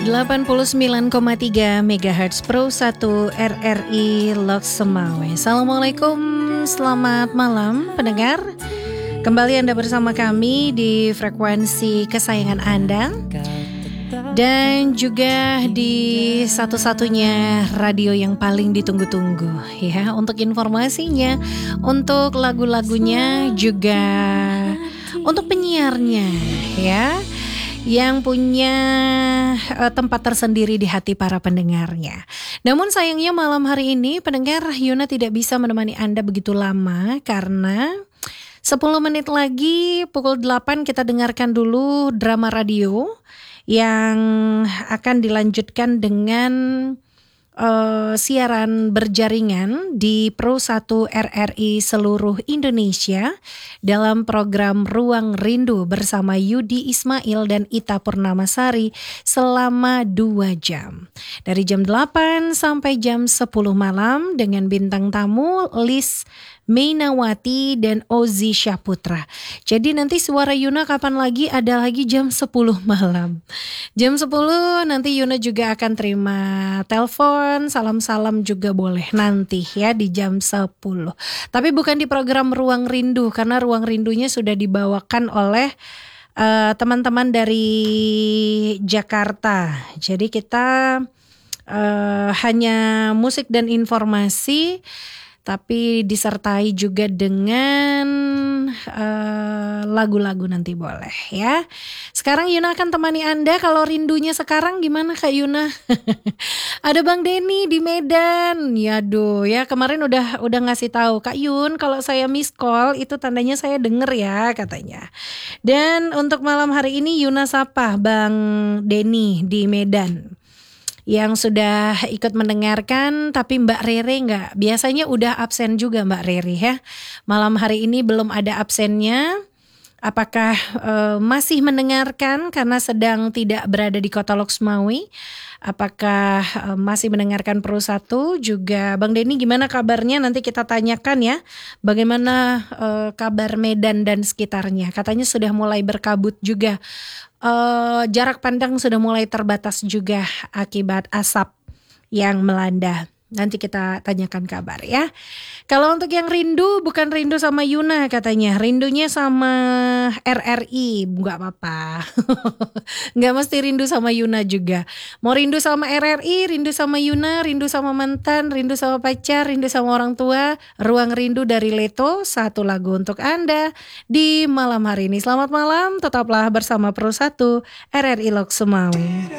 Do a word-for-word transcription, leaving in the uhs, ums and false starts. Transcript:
delapan puluh sembilan koma tiga megahertz Pro satu R R I Loks Semawe. Assalamualaikum, selamat malam pendengar. Kembali Anda bersama kami di frekuensi kesayangan Anda dan juga di satu-satunya radio yang paling ditunggu-tunggu ya. Untuk informasinya, untuk lagu-lagunya, juga untuk penyiarnya ya, yang punya uh, tempat tersendiri di hati para pendengarnya. Namun sayangnya malam hari ini pendengar, Yuna tidak bisa menemani Anda begitu lama karena sepuluh menit lagi pukul delapan kita dengarkan dulu drama radio yang akan dilanjutkan dengan uh, siaran berjaringan di Pro satu R R I seluruh Indonesia dalam program Ruang Rindu bersama Yudi Ismail dan Ita Purnamasari selama dua jam. Dari jam delapan sampai jam sepuluh malam dengan bintang tamu Lis Mainawati dan Ozi Syaputra. Jadi nanti suara Yuna kapan lagi? Ada lagi jam sepuluh malam. Jam sepuluh nanti Yuna juga akan terima telepon, salam-salam juga boleh nanti ya di jam sepuluh. Tapi bukan di program Ruang Rindu karena Ruang Rindunya sudah dibawakan oleh uh, teman-teman dari Jakarta. Jadi kita uh, hanya musik dan informasi, tapi disertai juga dengan uh, lagu-lagu nanti boleh ya. Sekarang Yuna akan temani Anda. Kalau rindunya sekarang gimana Kak Yuna? Ada Bang Denny di Medan. Yaduh ya, kemarin udah udah ngasih tahu Kak Yun kalau saya miss call itu tandanya saya denger ya katanya. Dan untuk malam hari ini Yuna sapa Bang Denny di Medan yang sudah ikut mendengarkan, tapi Mbak Rere enggak. Biasanya udah absen juga Mbak Rere ya. Malam hari ini belum ada absennya. Apakah uh, masih mendengarkan karena sedang tidak berada di Kota Loks Semawe? Apakah uh, masih mendengarkan Pro satu? Juga Bang Denny gimana kabarnya? Nanti kita tanyakan ya. Bagaimana uh, kabar Medan dan sekitarnya? Katanya sudah mulai berkabut juga. Uh, jarak pandang sudah mulai terbatas juga akibat asap yang melanda. Nanti kita tanyakan kabar ya. Kalau untuk yang rindu, bukan rindu sama Yuna katanya, rindunya sama R R I. Enggak apa-apa. Enggak mesti rindu sama Yuna juga. Mau rindu sama R R I, rindu sama Yuna, rindu sama mantan, rindu sama pacar, rindu sama orang tua. Ruang Rindu dari Leto, satu lagu untuk Anda di malam hari ini. Selamat malam, tetaplah bersama Pro satu R R I Loks Semawe.